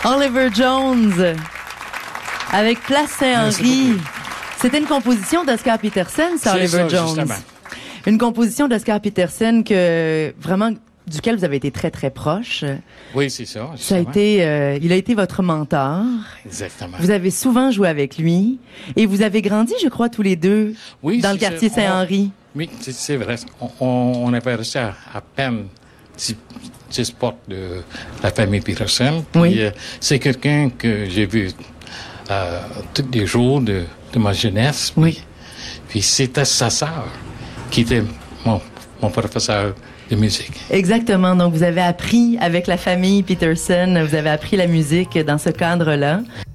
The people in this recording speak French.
Oliver Jones avec Place Saint-Henri. C'était une composition d'Oscar Peterson, ça, Oliver Jones. Justement. Une composition d'Oscar Peterson duquel vous avez été très, très proche. Oui, c'est ça. Ça a été, il a été votre mentor. Exactement. Vous avez souvent joué avec lui. Et vous avez grandi, je crois, tous les deux, dans le quartier Saint-Henri. Oui, c'est vrai. On avait resté à peine 10 portes de la famille Peterson. Puis, Oui. c'est quelqu'un que j'ai vu tous les jours de ma jeunesse. Oui. Puis c'était sa sœur qui était mon professeur de musique. Exactement. Donc, vous avez appris avec la famille Peterson, vous avez appris la musique dans ce cadre-là.